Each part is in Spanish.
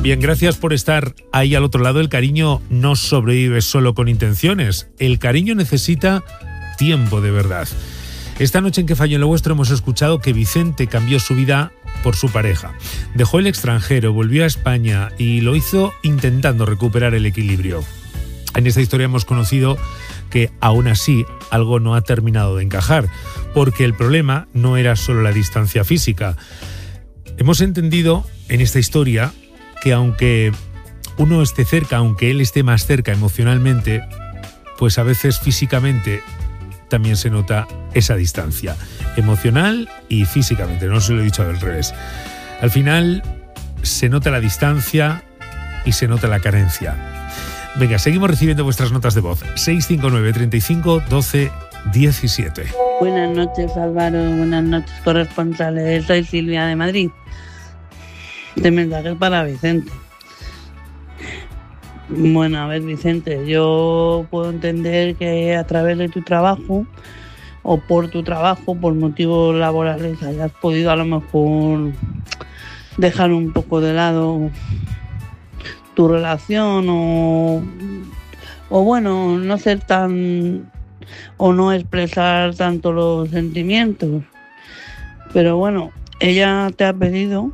Bien, gracias por estar ahí al otro lado. El cariño no sobrevive solo con intenciones. El cariño necesita tiempo de verdad. Esta noche en Que Falló en lo Vuestro hemos escuchado que Vicente cambió su vida por su pareja. Dejó el extranjero, volvió a España y lo hizo intentando recuperar el equilibrio. En esta historia hemos conocido que aún así algo no ha terminado de encajar, porque el problema no era solo la distancia física. Hemos entendido en esta historia que aunque uno esté cerca, aunque él esté más cerca emocionalmente, pues a veces físicamente también se nota esa distancia, emocional y físicamente, no se lo he dicho al revés. Al final se nota la distancia y se nota la carencia. Venga, seguimos recibiendo vuestras notas de voz. 659 35 12 17. Buenas noches, Álvaro. Buenas noches, corresponsales. Soy Silvia de Madrid. De mensajes para Vicente. Bueno, a ver, Vicente, yo puedo entender que a través de tu trabajo o por tu trabajo, por motivos laborales, hayas podido a lo mejor dejar un poco de lado tu relación o bueno, no ser tan o no expresar tanto los sentimientos. Pero bueno, ella te ha pedido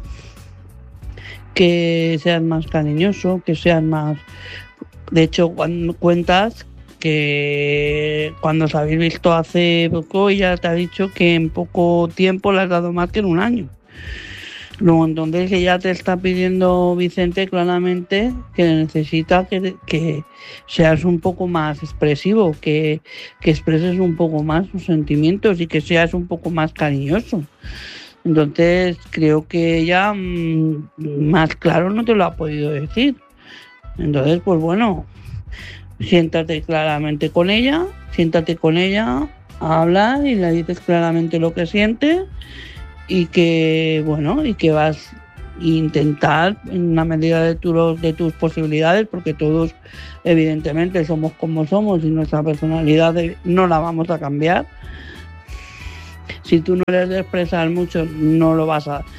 que seas más cariñoso, que seas más... De hecho, cuando cuentas que cuando os habéis visto hace poco, ella te ha dicho que en poco tiempo le has dado más que en un año. Luego, entonces ella te está pidiendo, Vicente, claramente que necesita que seas un poco más expresivo, que expreses un poco más tus sentimientos y que seas un poco más cariñoso. Entonces creo que ella más claro no te lo ha podido decir. Entonces, pues bueno, siéntate con ella a hablar y le dices claramente lo que sientes y que bueno, y que vas a intentar en una medida de tus posibilidades, porque todos evidentemente somos como somos y nuestra personalidad no la vamos a cambiar. Si tú no eres de expresar mucho, no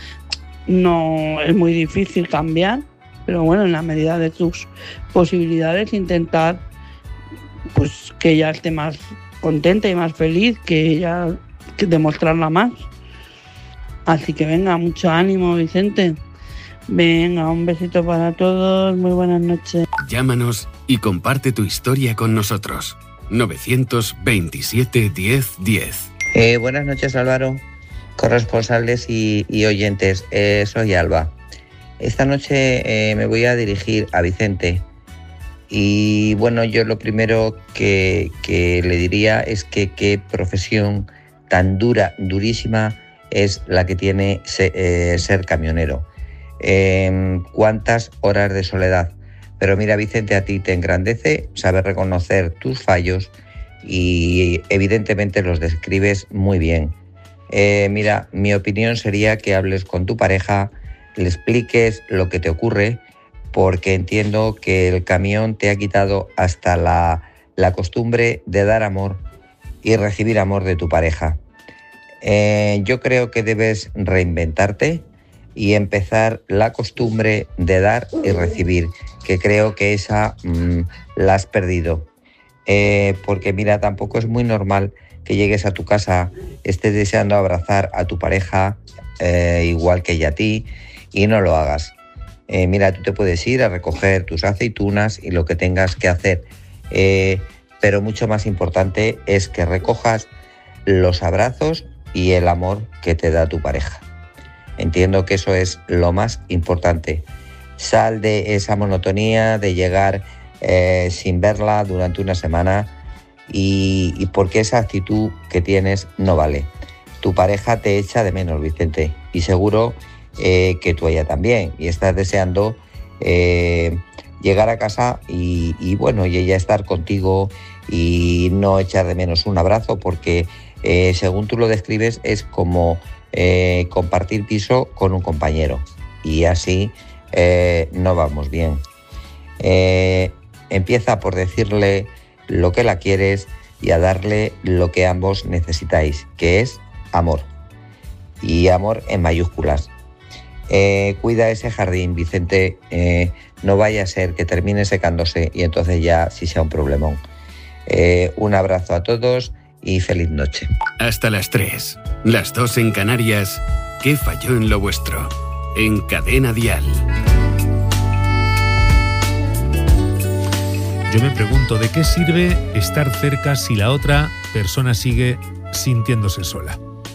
es muy difícil cambiar, pero bueno, en la medida de tus posibilidades intentar pues que ella esté más contenta y más feliz, que demostrarla más. Así que venga, mucho ánimo, Vicente. Venga, un besito para todos, muy buenas noches. Llámanos y comparte tu historia con nosotros. 927 10 10. Buenas noches, Álvaro, corresponsales y oyentes. Soy Alba. Esta noche me voy a dirigir a Vicente. Y bueno, yo lo primero que le diría es que qué profesión tan durísima es la que tiene ser camionero. Cuántas horas de soledad. Pero mira, Vicente, a ti te engrandece saber reconocer tus fallos y evidentemente los describes muy bien. Mira, mi opinión sería que hables con tu pareja, le expliques lo que te ocurre, porque entiendo que el camión te ha quitado hasta la costumbre de dar amor y recibir amor de tu pareja. Yo creo que debes reinventarte y empezar la costumbre de dar y recibir, que creo que esa la has perdido. Porque mira, tampoco es muy normal que llegues a tu casa, estés deseando abrazar a tu pareja igual que ella a ti y no lo hagas. Mira, tú te puedes ir a recoger tus aceitunas y lo que tengas que hacer, pero mucho más importante es que recojas los abrazos y el amor que te da tu pareja. Entiendo que eso es lo más importante. Sal de esa monotonía de llegar sin verla durante una semana y porque esa actitud que tienes no vale. Tu pareja te echa de menos, Vicente, y seguro que tú a ella también, y estás deseando llegar a casa y bueno, y ella estar contigo y no echar de menos un abrazo, porque según tú lo describes es como compartir piso con un compañero y así no vamos bien. Empieza por decirle lo que la quieres y a darle lo que ambos necesitáis, que es amor, y amor en mayúsculas. Cuida ese jardín, Vicente, no vaya a ser que termine secándose y entonces ya sí sea un problemón. Un abrazo a todos y feliz noche. Hasta las 3, las 2 en Canarias. ¿Qué falló en lo vuestro? En Cadena Dial. Yo me pregunto, ¿de qué sirve estar cerca si la otra persona sigue sintiéndose sola?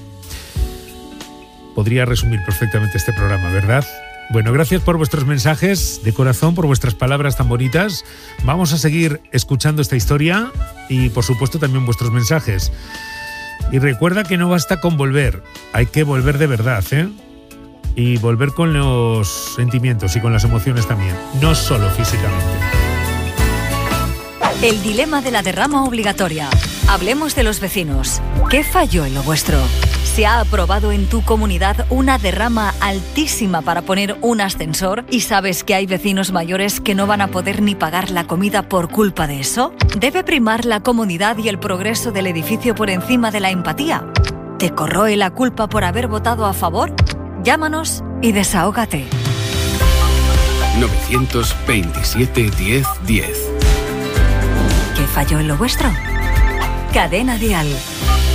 Podría resumir perfectamente este programa, ¿verdad? Bueno, gracias por vuestros mensajes de corazón, por vuestras palabras tan bonitas. Vamos a seguir escuchando esta historia y, por supuesto, también vuestros mensajes. Y recuerda que no basta con volver, hay que volver de verdad, ¿eh? Y volver con los sentimientos y con las emociones también, no solo físicamente. El dilema de la derrama obligatoria. Hablemos de los vecinos. ¿Qué falló en lo vuestro? ¿Se ha aprobado en tu comunidad una derrama altísima para poner un ascensor y sabes que hay vecinos mayores que no van a poder ni pagar la comida por culpa de eso? ¿Debe primar la comodidad y el progreso del edificio por encima de la empatía? ¿Te corroe la culpa por haber votado a favor? Llámanos y desahógate. 927 10 10. ¿Qué falló en lo vuestro? Cadena Dial.